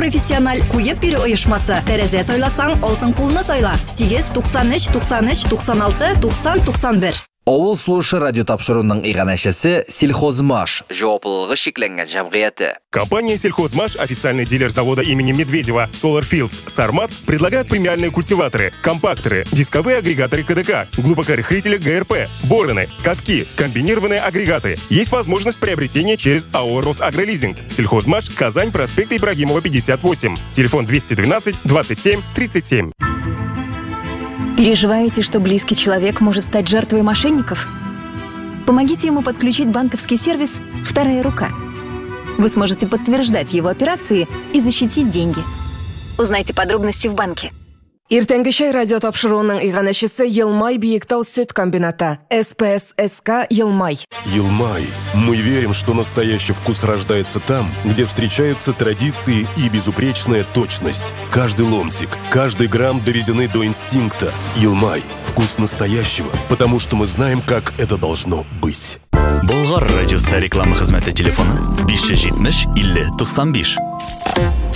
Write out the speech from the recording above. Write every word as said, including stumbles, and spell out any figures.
профессиональ куеп бирү оешмасы. Тәрәзә сайласаң, алтын кулны сайла. сигез туксан өч туксан өч туксан алты туксан туксан бер. Авыл сулышы радио тапшыруның иганәчесе Сельхозмаш, җаваплылыгы шикләнгән җәмгыяте. Компания Сельхозмаш, официальный дилер завода имени Медведева Solar Fields Сармат, предлагает премиальные культиваторы, компакторы, дисковые агрегаторы КДК, глубокорыхлители ГРП, бороны, катки, комбинированные агрегаты. Есть возможность приобретения через АО «Росагролизинг». Сельхозмаш, Казань, проспект Ибрагимова, пятьдесят восемь. Телефон двести двенадцать двадцать семь тридцать семь. Переживаете, что близкий человек может стать жертвой мошенников? Помогите ему подключить банковский сервис «Вторая рука». Вы сможете подтверждать его операции и защитить деньги. Узнайте подробности в банке. Иртәнге чәй радио тапшыруының иганәчесе Елмай Биектау сөт комбината. эс пэ эс эс ка Елмай. Елмай. Мы верим, что настоящий вкус рождается там, где встречаются традиции и безупречная точность. Каждый ломтик, каждый грамм доведены до инстинкта. Елмай. Вкус настоящего, потому что мы знаем, как это должно быть. Болгар радиосы реклама хезмәте телефоны биш йөз җитмеш илле туксан биш.